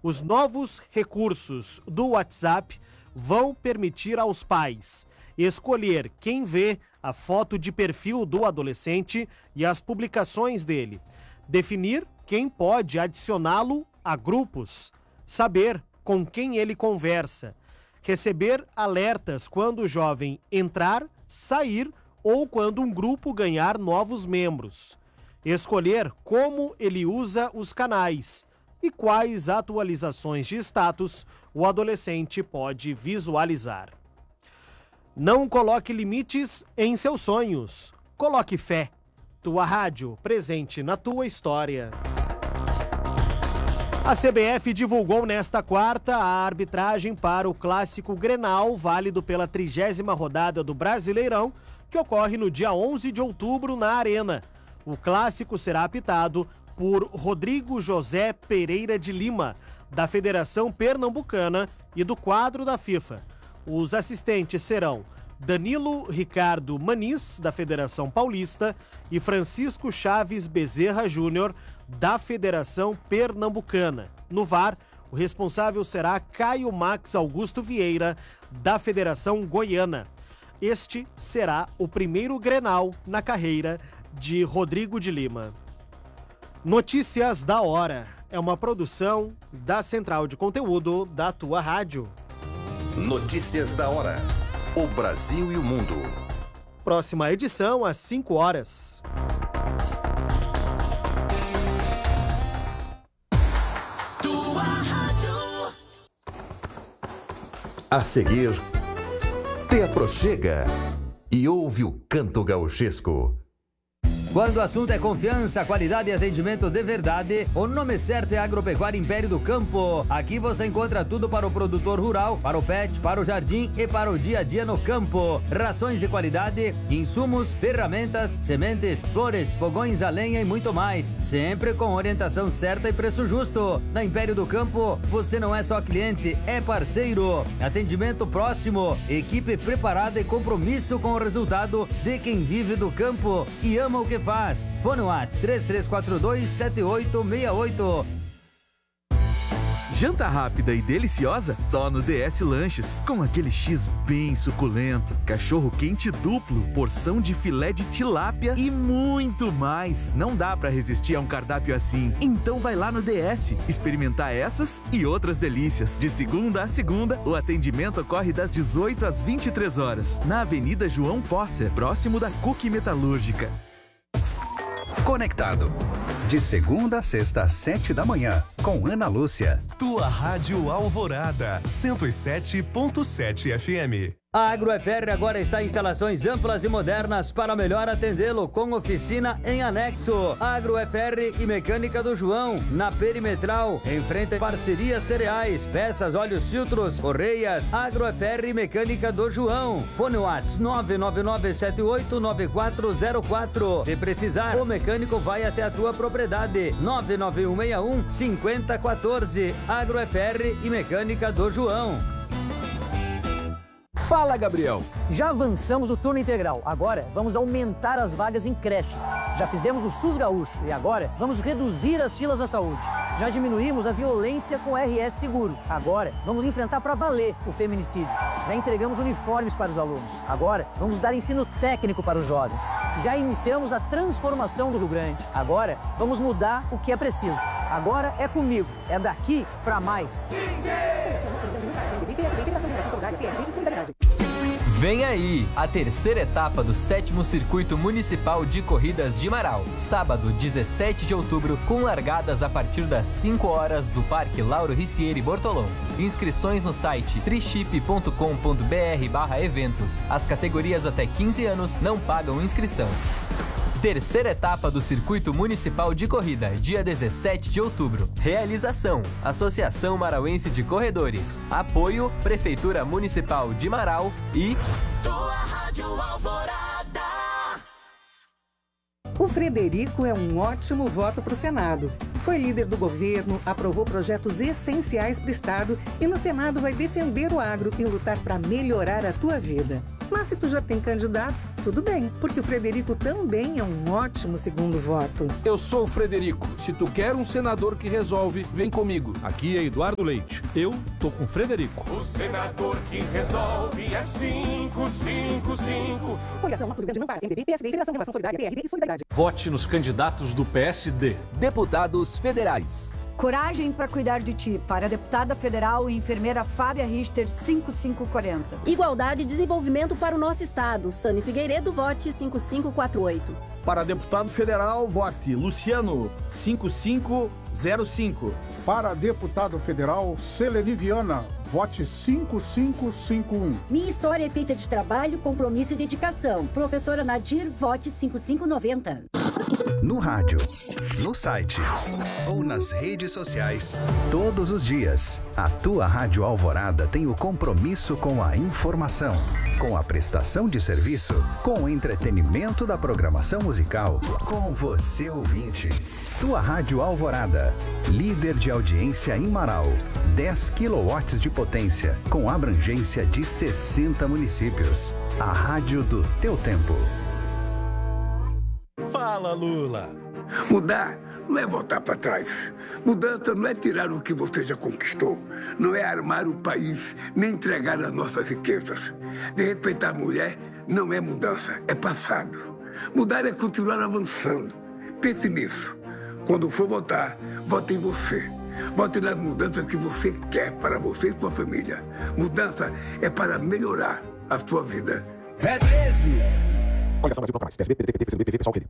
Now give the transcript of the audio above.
Os novos recursos do WhatsApp vão permitir aos pais escolher quem vê a foto de perfil do adolescente e as publicações dele, definir quem pode adicioná-lo a grupos, saber com quem ele conversa, receber alertas quando o jovem entrar, sair ou quando um grupo ganhar novos membros, escolher como ele usa os canais e quais atualizações de status o adolescente pode visualizar. Não coloque limites em seus sonhos. Coloque fé. Tua rádio, presente na tua história. A CBF divulgou nesta quarta a arbitragem para o clássico Grenal, válido pela 30ª rodada do Brasileirão, que ocorre no dia 11 de outubro na Arena. O clássico será apitado por Rodrigo José Pereira de Lima, da Federação Pernambucana e do quadro da FIFA. Os assistentes serão Danilo Ricardo Maniz, da Federação Paulista, e Francisco Chaves Bezerra Júnior, da Federação Pernambucana. No VAR, o responsável será Caio Max Augusto Vieira, da Federação Goiana. Este será o primeiro Grenal na carreira de Rodrigo de Lima. Notícias da hora. É uma produção da Central de Conteúdo da tua rádio. Notícias da hora. O Brasil e o mundo. Próxima edição às 5 horas. Tua rádio. A seguir, te aproxega e ouve o canto gauchesco. Quando o assunto é confiança, qualidade e atendimento de verdade, o nome certo é Agropecuária Império do Campo. Aqui você encontra tudo para o produtor rural, para o pet, para o jardim e para o dia a dia no campo. Rações de qualidade, insumos, ferramentas, sementes, flores, fogões a lenha e muito mais. Sempre com orientação certa e preço justo. Na Império do Campo, você não é só cliente, é parceiro. Atendimento próximo, equipe preparada e compromisso com o resultado de quem vive do campo e ama o que faz. Fone WhatsApp 33427868. Janta rápida e deliciosa só no DS Lanches, com aquele X bem suculento, cachorro quente duplo, porção de filé de tilápia e muito mais. Não dá pra resistir a um cardápio assim. Então vai lá no DS experimentar essas e outras delícias. De segunda a segunda, o atendimento ocorre das 18 às 23 horas, na Avenida João Posser, próximo da Cuque Metalúrgica. Conectado. De segunda a sexta às 7 da manhã, com Ana Lúcia. Tua Rádio Alvorada, 107.7 FM. A AgroFR agora está em instalações amplas e modernas para melhor atendê-lo, com oficina em anexo. AgroFR e Mecânica do João, na Perimetral, em frente a Parceria Cereais, peças, óleos, filtros, correias. AgroFR e Mecânica do João. Fone WhatsApp 999789404. Se precisar, o mecânico vai até a tua propriedade. 99161-5014. AgroFR e Mecânica do João. Fala, Gabriel! Já avançamos o turno integral. Agora vamos aumentar as vagas em creches. Já fizemos o SUS Gaúcho e agora vamos reduzir as filas na saúde. Já diminuímos a violência com o RS Seguro. Agora vamos enfrentar para valer o feminicídio. Já entregamos uniformes para os alunos. Agora vamos dar ensino técnico para os jovens. Já iniciamos a transformação do Rio Grande. Agora vamos mudar o que é preciso. Agora é comigo. É daqui para mais. Vem aí, a terceira etapa do 7º Circuito Municipal de Corridas de Marau. Sábado, 17 de outubro, com largadas a partir das 5 horas do Parque Lauro Ricieri Bortolom. Inscrições no site triship.com.br/eventos. As categorias até 15 anos não pagam inscrição. Terceira etapa do Circuito Municipal de Corrida, dia 17 de outubro. Realização: Associação Marauense de Corredores. Apoio: Prefeitura Municipal de Marau e... Tua Rádio Alvorada. O Frederico é um ótimo voto para o Senado. Foi líder do governo, aprovou projetos essenciais para o Estado e no Senado vai defender o agro e lutar para melhorar a tua vida. Mas se tu já tem candidato, tudo bem, porque o Frederico também é um ótimo segundo voto. Eu sou o Frederico. Se tu quer um senador que resolve, vem comigo. Aqui é Eduardo Leite. Eu tô com o Frederico. O senador que resolve é 555. Coligação Nossa Grande Amparo, MDB, PSD, Federação de Relação Solidária, PRB e Solidariedade. Vote nos candidatos do PSD. Deputados federais. Coragem para cuidar de ti. Para a deputada federal e enfermeira Fábia Richter, 5540. Igualdade e desenvolvimento para o nosso estado. Sani Figueiredo, vote 5548. Para deputado federal, vote Luciano, 5505. Para deputado federal, Selene Viana, vote 5551. Minha história é feita de trabalho, compromisso e dedicação. Professora Nadir, vote 5590. No rádio, no site ou nas redes sociais, todos os dias, a tua Rádio Alvorada tem o compromisso com a informação, com a prestação de serviço, com o entretenimento da programação musical, com você ouvinte. Tua Rádio Alvorada, líder de audiência em Marau, 10 kW de potência, com abrangência de 60 municípios. A rádio do teu tempo. Fala, Lula! Mudar não é voltar para trás. Mudança não é tirar o que você já conquistou. Não é armar o país, nem entregar as nossas riquezas. Desrespeitar a mulher não é mudança, é passado. Mudar é continuar avançando. Pense nisso. Quando for votar, vote em você. Vote nas mudanças que você quer para você e sua família. Mudança é para melhorar a sua vida. É 13! Coligação Brasil Bloco Mais, PSB, PDT, PT, PCdoB, PV, PSOL, PD.